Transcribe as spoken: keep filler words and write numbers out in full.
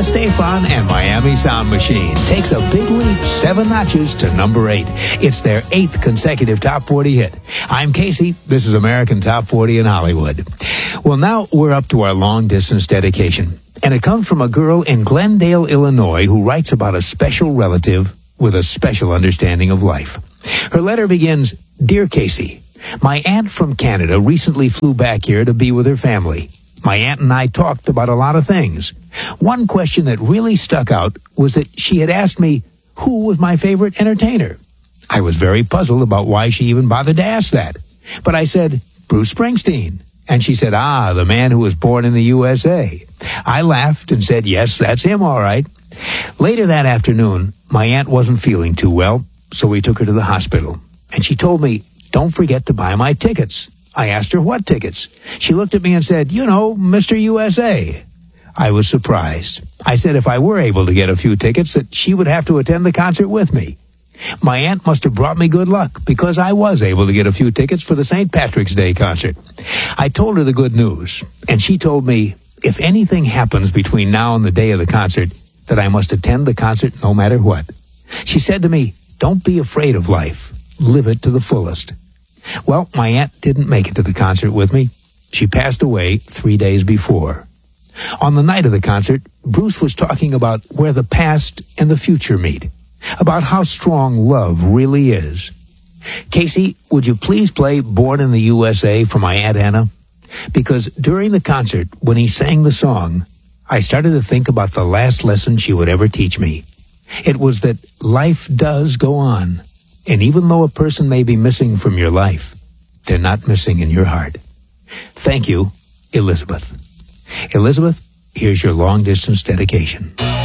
Estefan and Miami Sound Machine takes a big leap seven notches to number eight. It's their eighth consecutive Top forty hit. I'm Casey. This is American Top forty in Hollywood. Well, now we're up to our long-distance dedication. And it comes from a girl in Glendale, Illinois, who writes about a special relative with a special understanding of life. Her letter begins, Dear Casey, my aunt from Canada recently flew back here to be with her family. My aunt and I talked about a lot of things. One question that really stuck out was that she had asked me who was my favorite entertainer. I was very puzzled about why she even bothered to ask that. But I said, Bruce Springsteen. And she said, ah, the man who was born in the U S A. I laughed and said, yes, that's him, all right. Later that afternoon, my aunt wasn't feeling too well, so we took her to the hospital. And she told me, don't forget to buy my tickets. I asked her what tickets. She looked at me and said, you know, Mister U S A. I was surprised. I said if I were able to get a few tickets, that she would have to attend the concert with me. My aunt must have brought me good luck, because I was able to get a few tickets for the Saint Patrick's Day concert. I told her the good news, and she told me if anything happens between now and the day of the concert, that I must attend the concert no matter what. She said to me, don't be afraid of life. Live it to the fullest. Well, my aunt didn't make it to the concert with me. She passed away three days before. On the night of the concert, Bruce was talking about where the past and the future meet, about how strong love really is. Casey, would you please play Born in the U S A for my Aunt Anna? Because during the concert, when he sang the song, I started to think about the last lesson she would ever teach me. It was that life does go on. And even though a person may be missing from your life, they're not missing in your heart. Thank you, Elizabeth. Elizabeth, here's your long-distance dedication.